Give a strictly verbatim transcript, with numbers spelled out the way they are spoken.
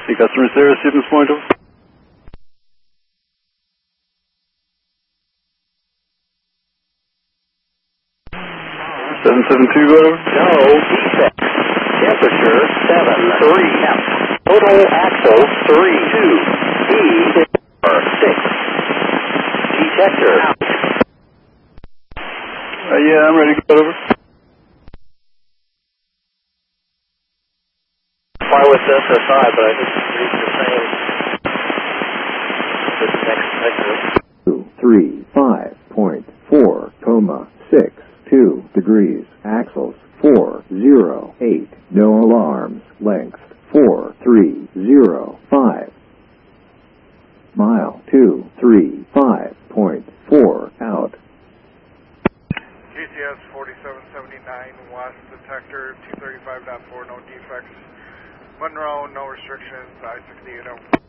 Any customers there, Stevens Point? Over. seven seven two, go over. No, defect. Temperature seven three. Total axle three two. E four six. Detector out. Uh, yeah, I'm ready to go over. Fly with S S I, but I think it's reached the same. This next exit. Two three five point four comma six two degrees. Axles four zero eight. No alarms. Length four three zero five. Mile two three five point four out. G C S forty-seven seventy-nine West detector two thirty-five point four, no defects. Monroe, no restrictions, I sixty-eight oh.